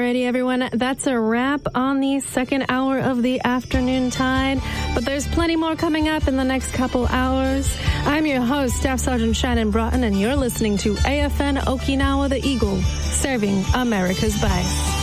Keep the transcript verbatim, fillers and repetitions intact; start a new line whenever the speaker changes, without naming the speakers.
Alrighty, everyone. That's a wrap on the second hour of the Afternoon Tide. But there's plenty more coming up in the next couple hours. I'm your host, Staff Sergeant Shannon Broughton, and you're listening to A F N Okinawa the Eagle, serving America's best.